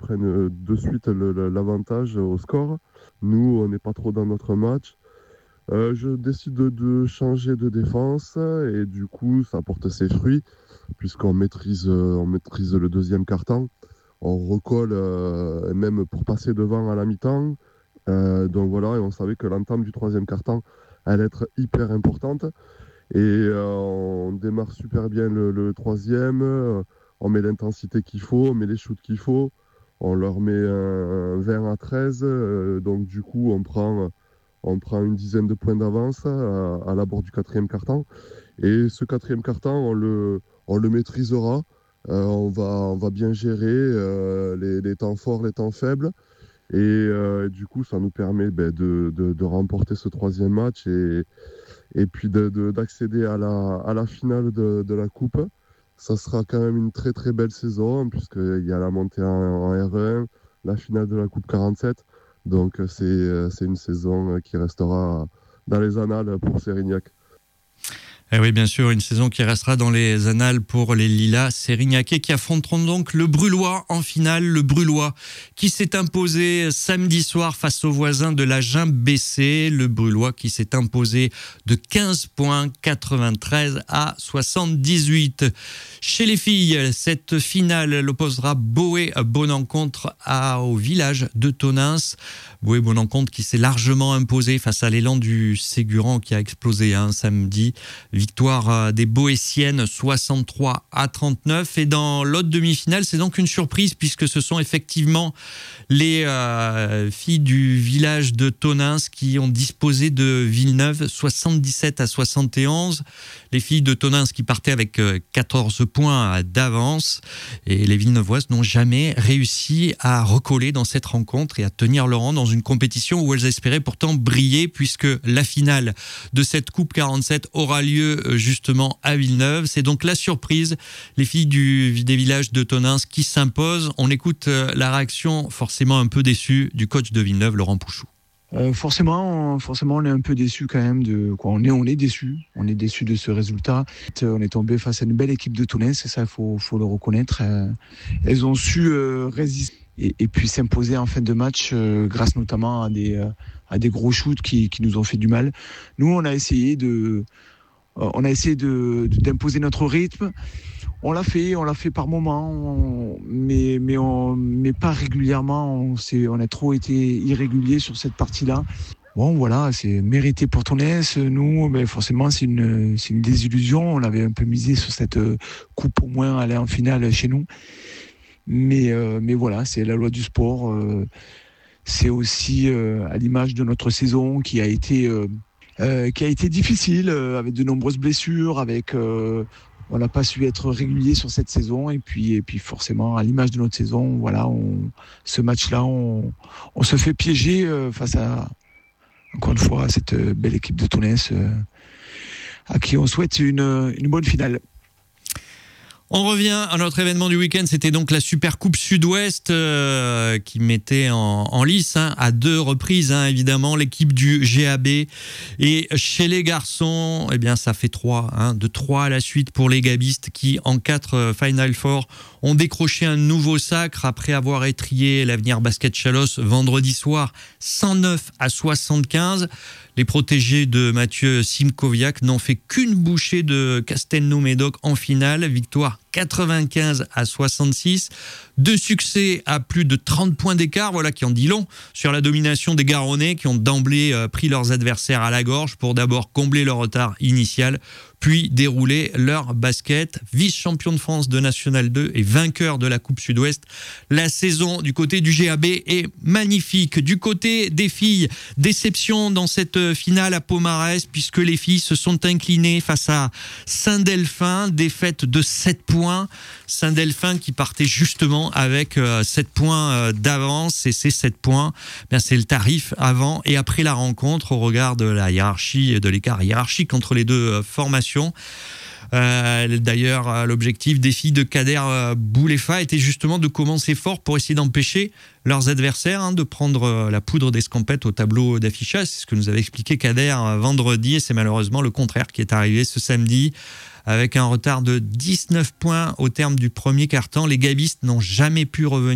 prennent de suite l'avantage au score. Nous, on n'est pas trop dans notre match. Je décide de changer de défense et du coup, ça porte ses fruits puisqu'on maîtrise le deuxième quart-temps. On recolle même pour passer devant à la mi-temps. Donc voilà, et on savait que l'entame du troisième quart-temps allait être hyper importante. Et on démarre super bien le troisième. On met l'intensité qu'il faut, on met les shoots qu'il faut. On leur met un 20-13. Donc du coup, on prend une dizaine de points d'avance à l'abord du quatrième quart-temps. Et ce quatrième quart-temps, on le maîtrisera. On va bien gérer les temps forts, les temps faibles. Et du coup, ça nous permet de remporter ce troisième match et puis d'accéder à la finale de la Coupe. Ça sera quand même une très très belle saison, puisqu'il y a la montée en R1, la finale de la Coupe 47. Donc c'est une saison qui restera dans les annales pour Sérignac. Eh oui, bien sûr, une saison qui restera dans les annales pour les Lilas sérignacais qui affronteront donc le Brulhois en finale. Le Brulhois qui s'est imposé samedi soir face aux voisins de l'Agen BC. Le Brulhois qui s'est imposé de 15 points, 93 à 78. Chez les filles, cette finale l'opposera Boé-Bonencontre au village de Tonins. Boé-Bonencontre qui s'est largement imposé face à l'élan du Ségurant qui a explosé samedi. Victoire des Boétiennes 63 à 39. Et dans l'autre demi-finale, c'est donc une surprise puisque ce sont effectivement les filles du village de Tonins qui ont disposé de Villeneuve 77 à 71. Les filles de Tonins qui partaient avec 14 points d'avance. Et les Villeneuvoises n'ont jamais réussi à recoller dans cette rencontre et à tenir leur rang dans une compétition où elles espéraient pourtant briller puisque la finale de cette Coupe 47 aura lieu justement à Villeneuve. C'est donc la surprise, les filles des villages de Tonins qui s'imposent. On écoute la réaction forcément un peu déçue du coach de Villeneuve, Laurent Pouchou. Forcément, on est un peu déçu quand même on est déçu de ce résultat. On est tombé face à une belle équipe de Tonins, c'est ça, il faut le reconnaître. Elles ont su résister et puis s'imposer en fin de match grâce notamment à des gros shoots qui nous ont fait du mal. Nous, on a essayé d'imposer notre rythme. On l'a fait par moments, mais pas régulièrement. On a trop été irrégulier sur cette partie-là. Bon, voilà, c'est mérité pour Tonins. Nous, mais forcément, c'est une désillusion. On avait un peu misé sur cette coupe au moins aller en finale chez nous. Mais voilà, c'est la loi du sport. C'est aussi à l'image de notre saison qui a été difficile, avec de nombreuses blessures, on n'a pas su être régulier sur cette saison et puis forcément à l'image de notre saison, voilà, ce match-là, on se fait piéger face à, encore une fois, à cette belle équipe de Tonins à qui on souhaite une bonne finale. On revient à notre événement du week-end, c'était donc la Super Coupe Sud-Ouest qui mettait en lice à deux reprises évidemment l'équipe du GAB. Et chez les garçons, eh bien ça fait 3, de 3 à la suite pour les gabistes qui en 4 Final Four ont décroché un nouveau sacre après avoir étrillé l'Avenir Basket Chalosse vendredi soir 109 à 75. Les protégés de Mathieu Simkoviak n'ont fait qu'une bouchée de Castelnau-Médoc en finale. Victoire 95 à 66. 2 succès à plus de 30 points d'écart, voilà qui en dit long sur la domination des Garonnais qui ont d'emblée pris leurs adversaires à la gorge pour d'abord combler leur retard initial, puis dérouler leur basket. Vice-champion de France de National 2 et vainqueur de la Coupe Sud-Ouest. La saison du côté du GAB est magnifique. Du côté des filles, déception dans cette finale à Pomarez puisque les filles se sont inclinées face à Saint-Delphin, défaite de 7 points. Saint-Delphin qui partait justement avec 7 points d'avance et ces 7 points, c'est le tarif avant et après la rencontre au regard de la hiérarchie, de l'écart hiérarchique entre les deux formations. D'ailleurs, l'objectif des filles de Kader Boulefa était justement de commencer fort pour essayer d'empêcher leurs adversaires de prendre la poudre d'escampette au tableau d'affichage. C'est ce que nous avait expliqué Kader vendredi et c'est malheureusement le contraire qui est arrivé ce samedi. Avec un retard de 19 points au terme du premier quart-temps, les gabistes n'ont jamais pu revenir